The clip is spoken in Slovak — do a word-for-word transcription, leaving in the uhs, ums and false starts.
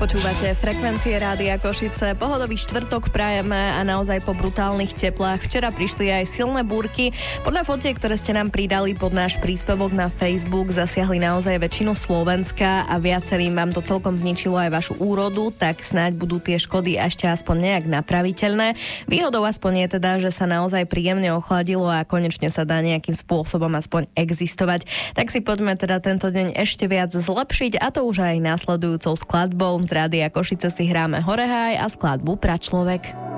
Počúvate frekvencie Rádia Košice. Pohodový štvrtok prajeme a naozaj po brutálnych teplách. Včera prišli aj silné búrky. Podľa fotiek, ktoré ste nám pridali pod náš príspevok na Facebook, zasiahli naozaj väčšinu Slovenska a viacerým vám to celkom zničilo aj vašu úrodu, tak snáď budú tie škody ešte aspoň nejak napraviteľné. Výhodou aspoň je teda, že sa naozaj príjemne ochladilo a konečne sa dá nejakým spôsobom aspoň existovať. Tak si poďme teda tento deň ešte viac zlepšiť, a to už aj následujúcou skladbou. Z Rádia Košice si hráme Horeháj a skladbu Pračlovek.